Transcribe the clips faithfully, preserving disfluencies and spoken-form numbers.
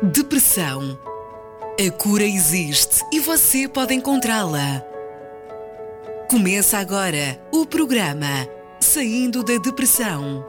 Depressão. A cura existe e você pode encontrá-la. Começa agora o programa Saindo da Depressão.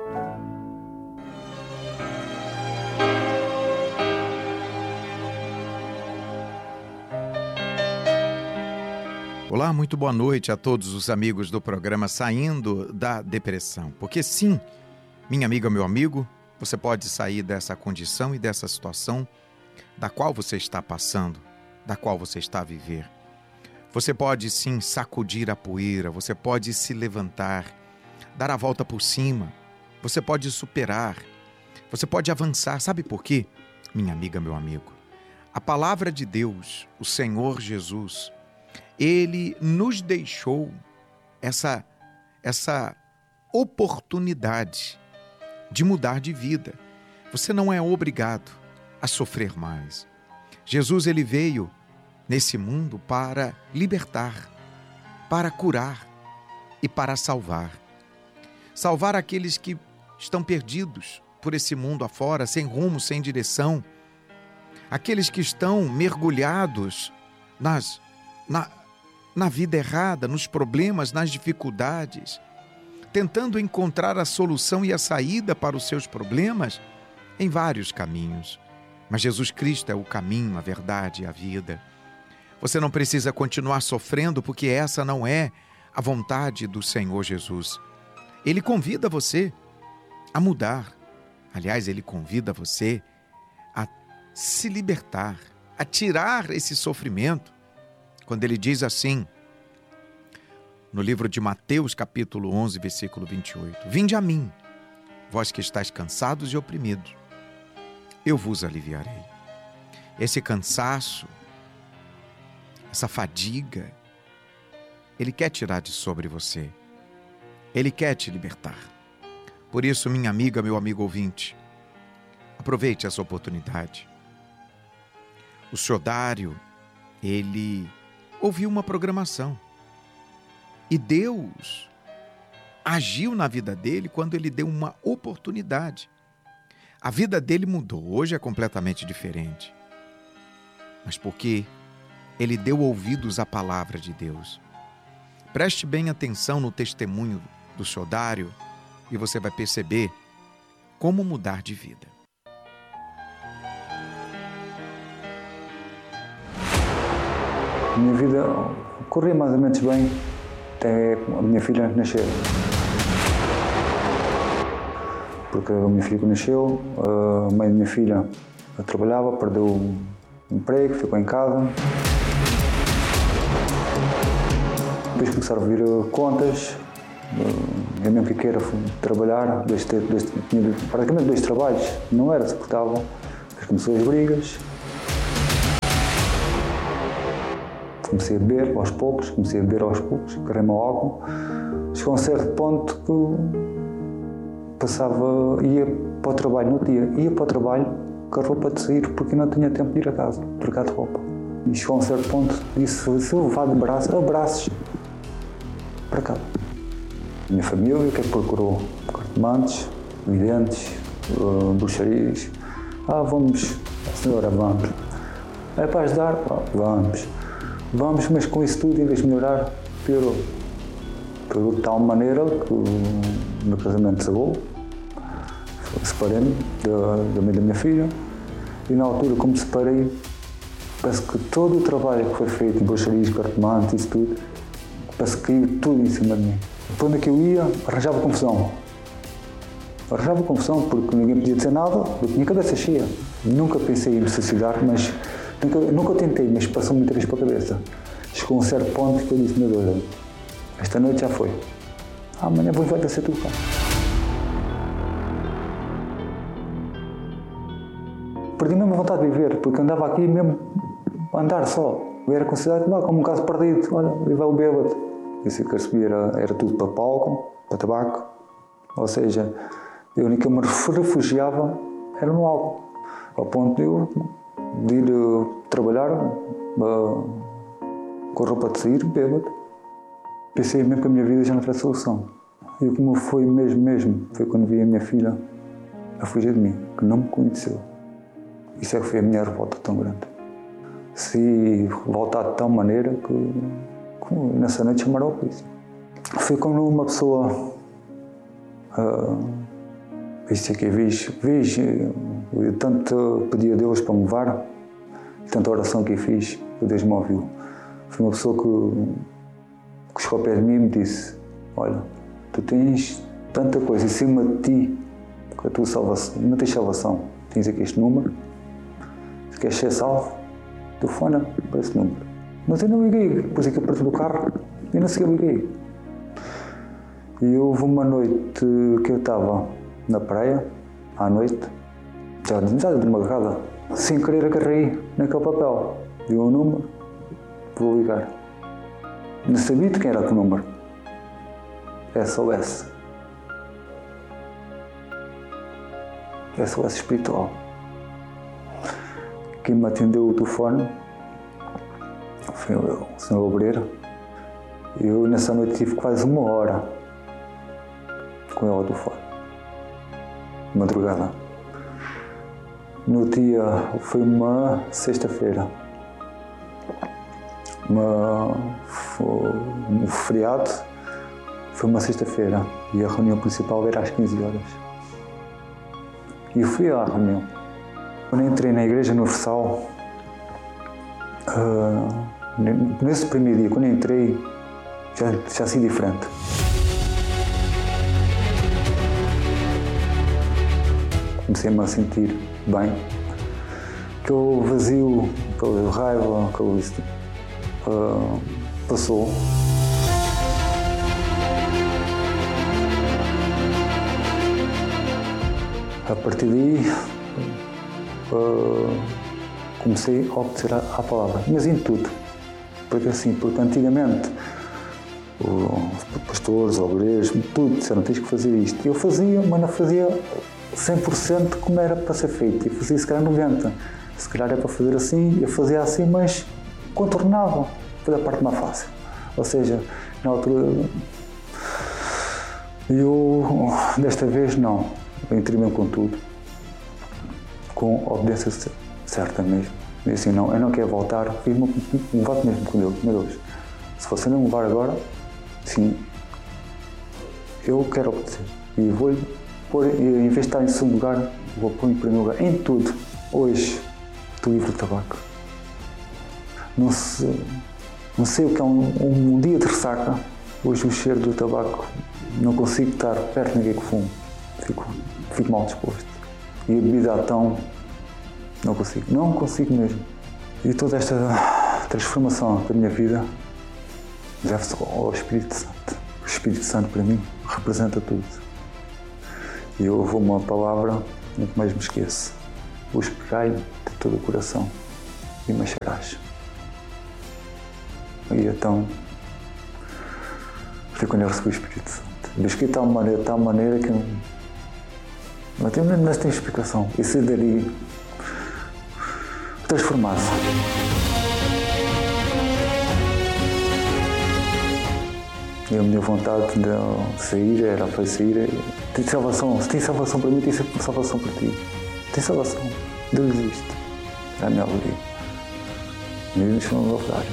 Olá, muito boa noite a todos os amigos do programa Saindo da Depressão. Porque sim, minha amiga, meu amigo, você pode sair dessa condição e dessa situação da qual você está passando, da qual você está a viver. Você pode sim sacudir a poeira, você pode se levantar, dar a volta por cima, você pode superar, você pode avançar. Sabe por quê, minha amiga, meu amigo? A palavra de Deus, o Senhor Jesus, Ele nos deixou essa, essa oportunidade de mudar de vida. Você não é obrigado a sofrer mais. Jesus, ele veio nesse mundo para libertar, para curar e para salvar. Salvar aqueles que estão perdidos por esse mundo afora, sem rumo, sem direção. Aqueles que estão mergulhados nas, na, na vida errada, nos problemas, nas dificuldades, tentando encontrar a solução e a saída para os seus problemas em vários caminhos. Mas Jesus Cristo é o caminho, a verdade e a vida. Você não precisa continuar sofrendo, porque essa não é a vontade do Senhor Jesus. Ele convida você a mudar. Aliás, Ele convida você a se libertar, a tirar esse sofrimento. Quando Ele diz assim, no livro de Mateus, capítulo onze, versículo vinte e oito. Vinde a mim, vós que estáis cansados e oprimidos, eu vos aliviarei. Esse cansaço, essa fadiga, Ele quer tirar de sobre você. Ele quer te libertar. Por isso, minha amiga, meu amigo ouvinte, aproveite essa oportunidade. O senhor Dário, ele ouviu uma programação. E Deus agiu na vida dele quando ele deu uma oportunidade. A vida dele mudou, hoje é completamente diferente. Mas porque ele deu ouvidos à palavra de Deus. Preste bem atenção no testemunho do senhor Dário e você vai perceber como mudar de vida. Minha vida corria mais ou menos bem até a minha filha nascer. Porque a minha filha nasceu, a mãe da minha filha trabalhava, perdeu o emprego, ficou em casa. Depois começaram a vir contas, eu mesmo que queira trabalhar, dois, dois, tinha praticamente dois trabalhos, não era suportável. Depois começou as brigas. Comecei a beber aos poucos, comecei a beber aos poucos, carrei-me ao álcool. Chegou a um certo ponto que passava, ia para o trabalho no dia, ia para o trabalho com a roupa de sair, porque não tinha tempo de ir a casa, trocar de roupa. E chegou a um certo ponto, disse, se eu levar de braços, abraços para casa. A minha família, que procurou cartomantes, videntes, uh, bruxarias. Ah, vamos, senhora, vamos. É para ajudar? Pá, vamos. Vamos, mas com isso tudo, em vez de melhorar, piorou. Piorou de tal maneira que o meu casamento acabou. Separei-me da, da mãe da minha filha. E na altura, como separei, parece que todo o trabalho que foi feito em bruxarias, cartomantes, isso tudo, parece que caiu tudo em cima de mim. Para onde é que eu ia, arranjava confusão. Arranjava confusão porque ninguém podia dizer nada, eu tinha a cabeça cheia. Nunca pensei em me suicidar, mas Nunca, nunca tentei, mas passou muita vez para a cabeça. Chegou a um certo ponto que eu disse, meu Deus, esta noite já foi. Ah, amanhã vou vai ser tudo cá. Perdi mesmo a vontade de viver, porque andava aqui mesmo a andar só. Eu era considerado como um caso perdido. Olha, e vai o bêbado. Isso que eu recebi era, era tudo para álcool, para tabaco. Ou seja, a única que eu me refugiava era no álcool. Ao ponto de eu de ir uh, trabalhar uh, com roupa de sair, bêbado. Pensei mesmo que a minha vida já não era solução. E como foi mesmo, mesmo, foi quando vi a minha filha a fugir de mim, que não me conheceu. Isso é que foi a minha revolta tão grande. Se voltar de tal maneira que, que nessa noite chamaram a polícia. Foi quando uma pessoa uh, disse que vejo, vejo, eu tanto pedi a Deus para me levar, tanta oração que eu fiz, que Deus me ouviu. Foi uma pessoa que, que chegou ao pé de mim e me disse: olha, tu tens tanta coisa em cima de ti, que a tua salvação, não tens salvação, tens aqui este número, se queres ser salvo, telefona para esse número. Mas eu não liguei, pus aqui perto do carro e não sequer liguei. E houve uma noite que eu estava na praia, à noite, já, já de madrugada, sem querer agarrei naquele papel. Viu o número, vou ligar. Não sabia de quem era o número. S O S. S O S espiritual. Quem me atendeu o telefone foi o senhor obreiro. Eu nessa noite tive quase uma hora com ele ao telefone. Madrugada. No dia, foi uma sexta-feira. Uma, foi um feriado, foi uma sexta-feira e a reunião principal era às quinze horas. E eu fui à reunião. Quando entrei na Igreja Universal, uh, nesse primeiro dia, quando entrei, já, já sei diferente. Comecei-me a sentir bem. Aquele vazio, aquela raiva, aquele isso, uh, passou. A partir daí, uh, comecei a obedecer à, à palavra, mas em tudo. Porque assim, porque antigamente os pastores, os obreiros, tudo disseram: tens que fazer isto. Eu fazia, mas não fazia cem por cento como era para ser feito. Eu fazia se calhar noventa por cento. Se calhar era para fazer assim, eu fazia assim, mas contornava, foi a parte mais fácil. Ou seja, na altura, eu desta vez não, eu entrei mesmo com tudo, com obediência certa mesmo. E assim, não, eu não quero voltar, fiz um, um voto mesmo com Deus, meu Deus, se você não me levar agora, sim, eu quero obedecer. E vou pôr, em vez de estar em segundo lugar, vou pôr em primeiro lugar, em tudo. Hoje, estou livre de tabaco. Não sei, não sei o que é um, um dia de ressaca. Hoje o cheiro do tabaco, não consigo estar perto de ninguém que fumo. Fico, fico mal disposto. E a bebida tão, não consigo, não consigo mesmo. E toda esta transformação da minha vida deve-se ao Espírito Santo. O Espírito Santo para mim representa tudo. E eu vou uma palavra, nunca mais me esqueço. Buscai de todo o coração e me acharás. E então, foi quando eu recebi o Espírito Santo. Busquei de tal maneira, de tal maneira que não, não tem, não tem explicação. E saí dali transformado. E a minha vontade de sair era para sair. Tem salvação, se tem salvação para mim, tem salvação para ti. Tem salvação. Deus existe. É a minha alegria. E me chamam de operário.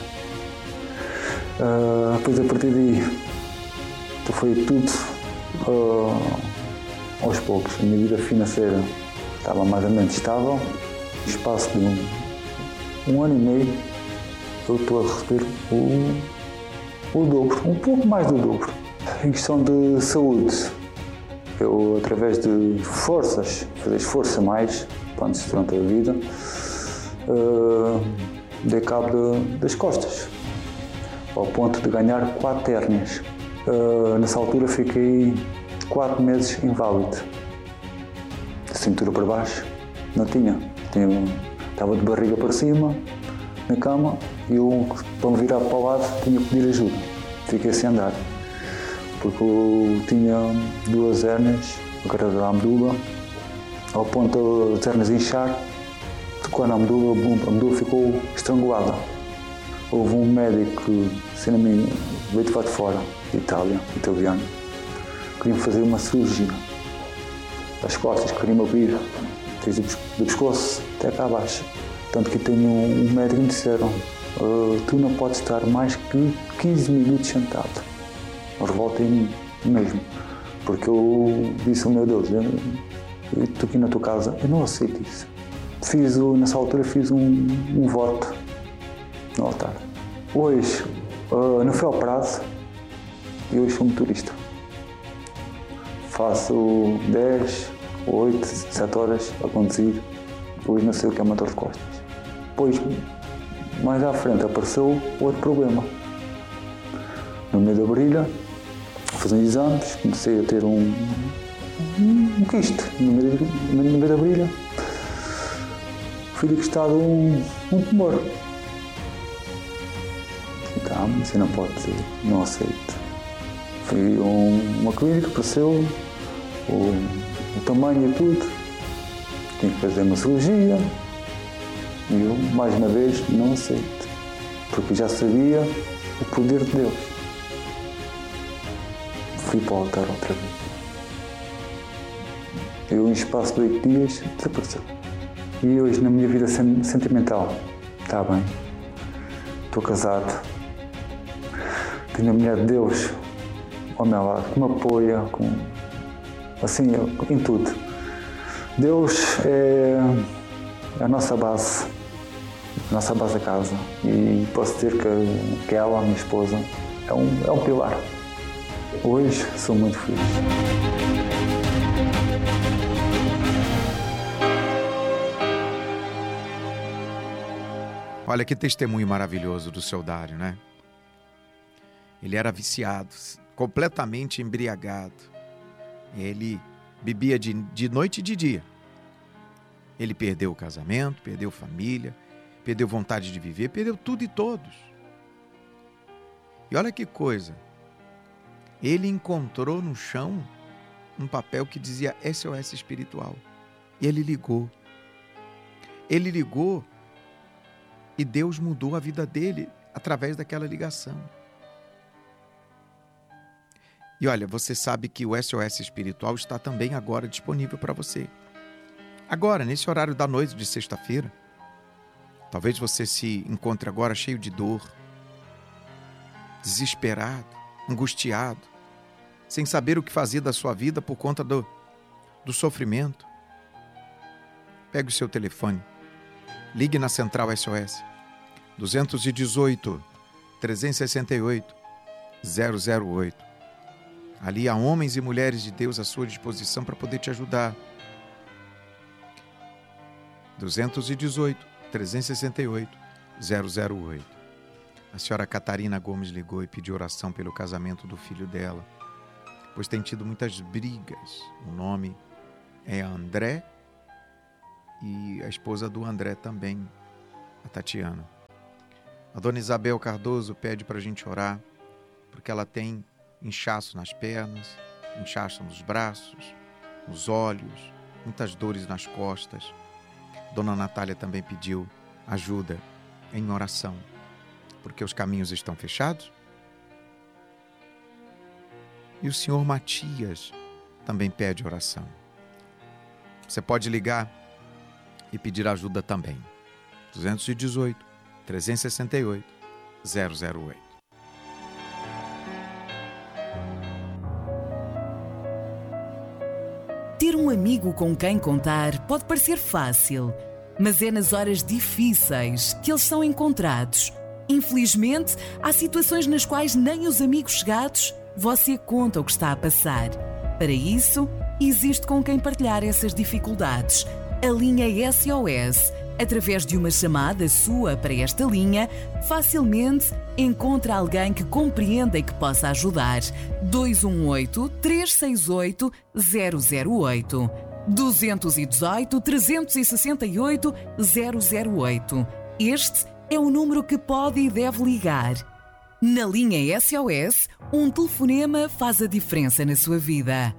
Uh, depois, a partir daí, foi tudo uh, aos poucos. A minha vida financeira estava mais ou menos estável. No espaço de um, um ano e meio, eu estou a receber o, o dobro, um pouco mais do dobro. Em questão de saúde, eu, através de forças, fazer esforço a mais, durante a vida, uh, dei cabo de, das costas, ao ponto de ganhar quatro hérnias. Uh, nessa altura fiquei quatro meses inválido. De cintura para baixo, não tinha. tinha estava de barriga para cima, na cama, e eu, para me virar para o lado, tinha que pedir ajuda. Fiquei sem andar, porque eu tinha duas hérnias, a cara da medula, ao ponto das hérnias inchar, tocou na medula, a medula ficou estrangulada. Houve um médico que, se não me engano, veio de lá de fora, de Itália, italiano, queriam fazer uma cirurgia das costas, queriam abrir desde o pescoço até cá abaixo. Tanto que tenho um médico que me disseram, uh, tu não podes estar mais que quinze minutos sentado. Revolta em mim mesmo, porque eu disse, oh, meu Deus, eu estou aqui na tua casa, eu não aceito isso. Fiz, nessa altura fiz um, um voto no altar. Hoje uh, não fui operado e hoje sou motorista. Faço dez, oito, sete horas a conduzir. Hoje não sei o que é uma dor de costas. Depois, mais à frente, apareceu outro problema. No meio da brilha, fiz uns exames, comecei a ter um, um quiste no meio, no meio da brilha. Fui diagnosticado um, um tumor. Então, assim não pode ser, não aceito. Fui a um, uma clínica, apareceu o, o tamanho e tudo. Tinha que fazer uma cirurgia. E eu, mais uma vez, não aceito. Porque já sabia o poder de Deus. Fui para o altar outra vez. Eu, em espaço de oito dias, desapareceu. E hoje, na minha vida sentimental, está bem. Estou casado. Tenho a mulher de Deus ao meu lado, que me apoia, com, assim, em tudo. Deus é a nossa base, a nossa base da casa. E posso dizer que, que ela, a minha esposa, é um, é um pilar. Hoje sou muito feliz. Olha que testemunho maravilhoso do seu Dário, né? Ele era viciado, completamente embriagado. Ele bebia de, de noite e de dia. Ele perdeu o casamento, perdeu família, perdeu vontade de viver, perdeu tudo e todos. E olha que coisa. Ele encontrou no chão um papel que dizia S O S espiritual. E ele ligou. Ele ligou e Deus mudou a vida dele através daquela ligação. E olha, você sabe que o S O S espiritual está também agora disponível para você. Agora, nesse horário da noite de sexta-feira, talvez você se encontre agora cheio de dor, desesperado, angustiado, sem saber o que fazer da sua vida por conta do, do sofrimento. Pegue o seu telefone, ligue na Central S O S, dois um oito, três seis oito, zero zero oito. Ali há homens e mulheres de Deus à sua disposição para poder te ajudar. dois um oito, três seis oito, zero zero oito. A senhora Catarina Gomes ligou e pediu oração pelo casamento do filho dela, pois tem tido muitas brigas. O nome é André e a esposa do André também, a Tatiana. A dona Isabel Cardoso pede para a gente orar, porque ela tem inchaço nas pernas, inchaço nos braços, nos olhos, muitas dores nas costas. Dona Natália também pediu ajuda em oração, porque os caminhos estão fechados. E o senhor Matias também pede oração. Você pode ligar e pedir ajuda também. dois um oito, três seis oito, zero zero oito. Ter um amigo com quem contar pode parecer fácil, mas é nas horas difíceis que eles são encontrados. Infelizmente, há situações nas quais nem os amigos chegados você conta o que está a passar. Para isso, existe com quem partilhar essas dificuldades. A linha S O S. Através de uma chamada sua para esta linha, facilmente encontra alguém que compreenda e que possa ajudar. dois um oito, três seis oito, zero zero oito. dois um oito, três seis oito, zero zero oito. Este é o número que pode e deve ligar. Na linha S O S, um telefonema faz a diferença na sua vida.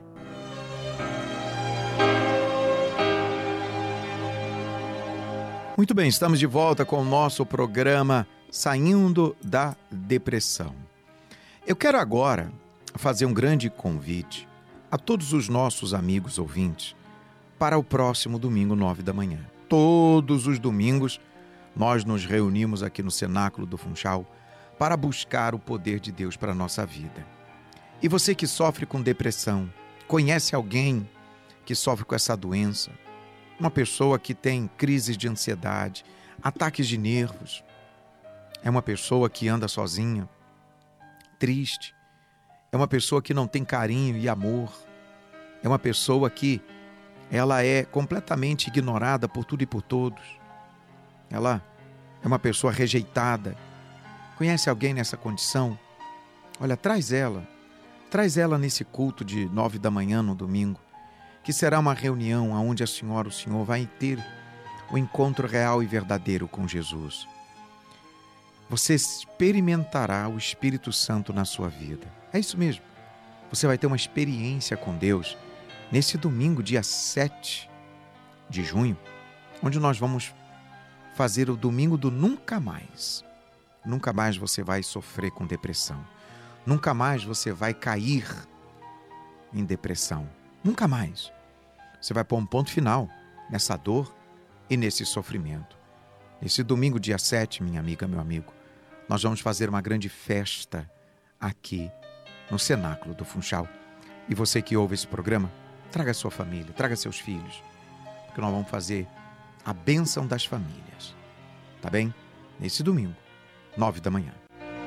Muito bem, estamos de volta com o nosso programa Saindo da Depressão. Eu quero agora fazer um grande convite a todos os nossos amigos ouvintes para o próximo domingo, nove da manhã. Todos os domingos, nós nos reunimos aqui no Cenáculo do Funchal para buscar o poder de Deus para a nossa vida. E você que sofre com depressão, conhece alguém que sofre com essa doença? Uma pessoa que tem crises de ansiedade, ataques de nervos. É uma pessoa que anda sozinha, triste. É uma pessoa que não tem carinho e amor. É uma pessoa que ela é completamente ignorada por tudo e por todos. Ela é uma pessoa rejeitada. Conhece alguém nessa condição? Olha, traz ela. Traz ela nesse culto de nove da manhã no domingo, que será uma reunião onde a senhora, o senhor vai ter o encontro real e verdadeiro com Jesus. Você experimentará o Espírito Santo na sua vida. É isso mesmo. Você vai ter uma experiência com Deus nesse domingo, dia sete de junho, onde nós vamos fazer o domingo do nunca mais. Nunca mais você vai sofrer com depressão. Nunca mais você vai cair em depressão. Nunca mais. Você vai pôr um ponto final nessa dor e nesse sofrimento. Nesse domingo, dia sete, minha amiga, meu amigo, nós vamos fazer uma grande festa aqui no Cenáculo do Funchal. E você que ouve esse programa, traga sua família, traga seus filhos, porque nós vamos fazer a bênção das famílias. Tá bem? Nesse domingo, nove da manhã.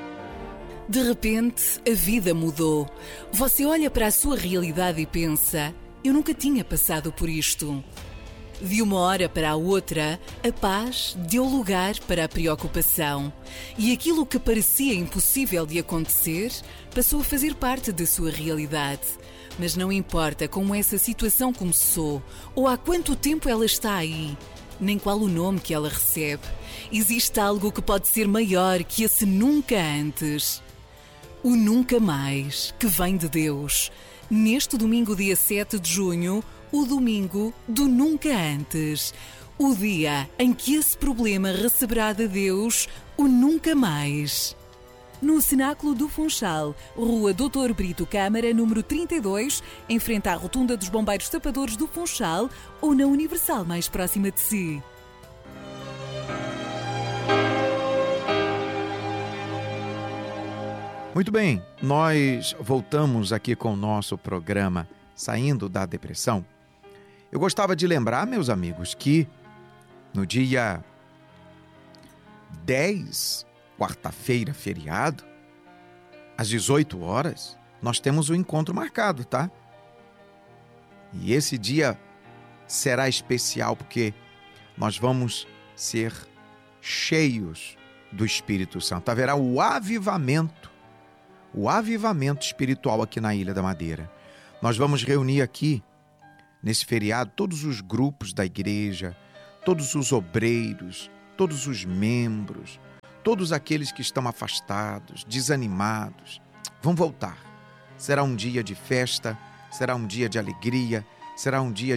De repente, a vida mudou. Você olha para a sua realidade e pensa: eu nunca tinha passado por isto. De uma hora para a outra, a paz deu lugar para a preocupação. E aquilo que parecia impossível de acontecer passou a fazer parte da sua realidade. Mas não importa como essa situação começou ou há quanto tempo ela está aí, nem qual o nome que ela recebe. Existe algo que pode ser maior que esse nunca antes. O nunca mais, que vem de Deus. Neste domingo, dia sete de junho, o domingo do nunca antes. O dia em que esse problema receberá de Deus o nunca mais. No Cenáculo do Funchal, Rua doutor Brito Câmara, número trinta e dois, em frente à Rotunda dos Bombeiros Tapadores do Funchal, ou na Universal mais próxima de si. Muito bem, nós voltamos aqui com o nosso programa Saindo da Depressão. Eu gostava de lembrar, meus amigos, que no dia dez, quarta-feira, feriado, às dezoito horas, nós temos um encontro marcado, tá? E esse dia será especial porque nós vamos ser cheios do Espírito Santo. Haverá o avivamento, o avivamento espiritual aqui na Ilha da Madeira. Nós vamos reunir aqui, nesse feriado, todos os grupos da igreja, todos os obreiros, todos os membros, todos aqueles que estão afastados, desanimados, vão voltar. Será um dia de festa, será um dia de alegria, será um dia